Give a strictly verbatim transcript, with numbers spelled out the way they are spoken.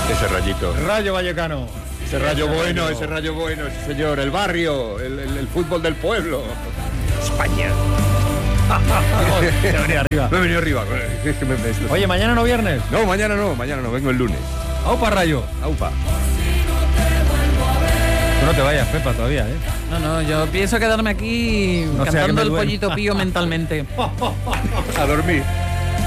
Ese rayito. Rayo Vallecano. Ese rayo ese bueno, rayo. ese rayo bueno, ese señor. El barrio, el, el, el fútbol del pueblo. España. Me he venido arriba. Me he venido arriba. Oye, ¿mañana no viernes? No, mañana no, mañana no, vengo el lunes. Aupa, Rayo. Aupa. Tú no te vayas, Pepa, todavía, ¿eh? No, no, yo pienso quedarme aquí no cantando el pollito pío mentalmente. A dormir.